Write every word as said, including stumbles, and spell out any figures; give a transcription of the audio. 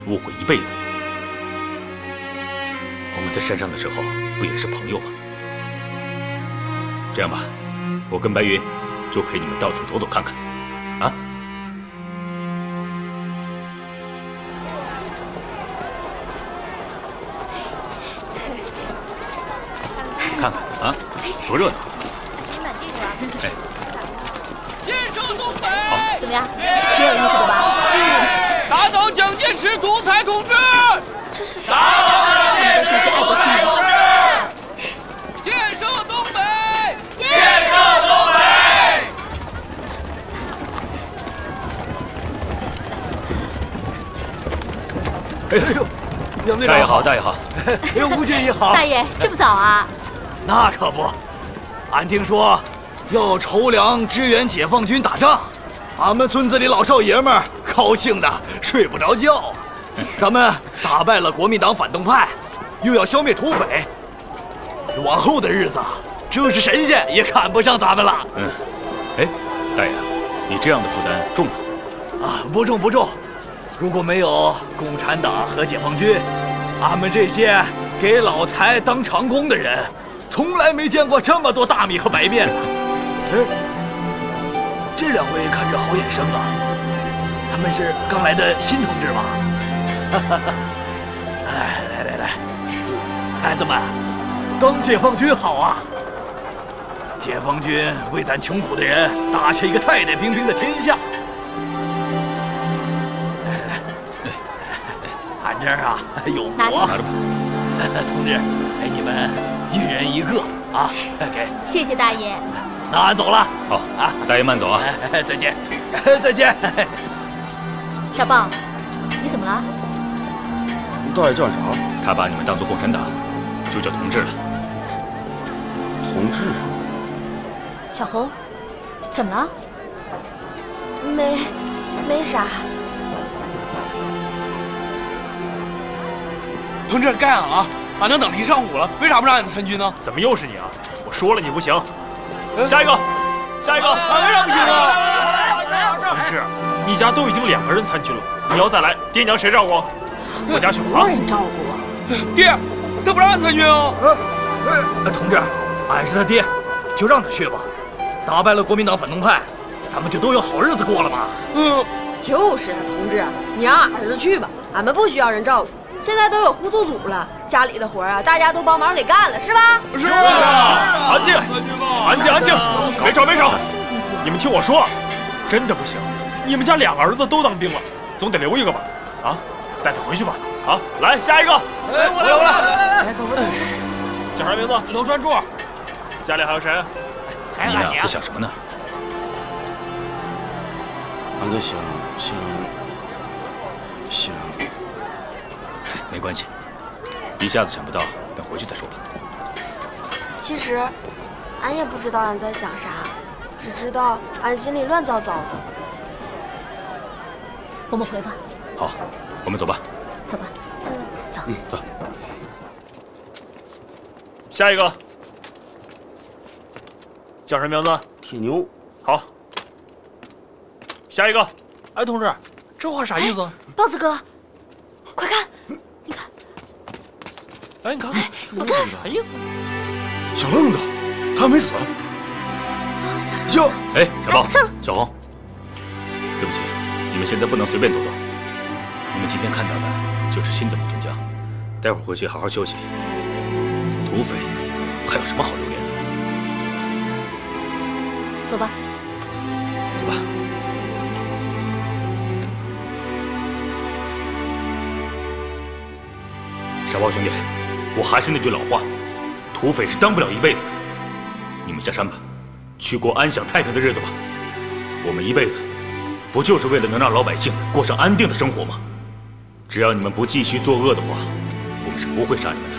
误会一辈子。我们在山上的时候不也是朋友吗？这样吧，我跟白云就陪你们到处走走看看，啊？看看啊，多热闹！哎， 建设东北， 怎么样？挺有意思的吧？ 打倒蒋介石独裁统治！ 这是打倒蒋介石爱国青年。 建设东北，建设东北！ 哎呦， 杨队长， 大爷好，大爷好。 哎呦，吴军也好。 大爷这么早啊？ 那可不，俺听说要筹粮支援解放军打仗，俺们村子里老少爷们儿高兴的睡不着觉。咱们打败了国民党反动派，又要消灭土匪，往后的日子，就是神仙也看不上咱们了。 嗯，哎，大爷，你这样的负担重吗？ 啊，不重不重。如果没有共产党和解放军，俺们这些给老财当长工的人，从来没见过这么多大米和白面呢。哎，这两位看着好眼生啊，他们是刚来的新同志吧？哎，来来来，孩子们，当解放军好啊！解放军为咱穷苦的人打下一个太太平平的天下。俺这儿啊有拿着馍，同志，给你们一人一个啊，给。 谢谢大爷。 那俺走了。 好啊， 大爷慢走啊。 哎，再见，再见。 小豹，你怎么了？ 大爷叫啥？ 他把你们当做共产党，就叫同志了。 同志。 小红，怎么了？ 没，没啥。 同志，该俺了，俺能等了一上午了，为啥不让俺参军呢？ 怎么又是你啊？我说了你不行。下一个，下一个， 俺为啥不行啊？ 同志，你家都已经两个人参军了，你要再来，爹娘谁照顾？我家去了。 没人照顾我。 爹，他不让俺参军啊！ 哎，同志，俺是他爹，就让他去吧。打败了国民党反动派，咱们就都有好日子过了嘛。 嗯， 就是啊，同志，你让俺儿子去吧，俺们不需要人照顾。现在都有互助组了，家里的活啊，大家都帮忙给干了，是吧？ 是啊。 安静，安静，安静，别吵，别吵。你们听我说，真的不行。你们家两个儿子都当兵了，总得留一个吧？啊，带他回去吧。好，来下一个。 哎，我来，我来。 来，走吧，同志。 叫啥名字？ 刘川柱。 家里还有谁？ 你俩在想什么呢？ 俺在想想想。 没关系，一下子想不到，等回去再说吧。 其实，俺也不知道俺在想啥，只知道俺心里乱糟糟的。 我们回吧。 好，我们走吧。 走吧。 嗯， 走。 嗯，走。 下一个。叫什么名字？ 铁牛。 好。下一个。哎，同志，这话啥意思？ 豹子哥，快看。 哎，你看看，你看啥意思？ 小愣子，他没死。 就哎，小豹，小红，对不起，你们现在不能随便走动。你们今天看到的就是新的陆镇江，待会儿回去好好休息。土匪还有什么好留恋的？ 走吧。 走吧。傻豹兄弟。我还是那句老话，土匪是当不了一辈子的。你们下山吧，去过安享太平的日子吧。我们一辈子，不就是为了能让老百姓过上安定的生活吗？只要你们不继续作恶的话，我们是不会杀你们的。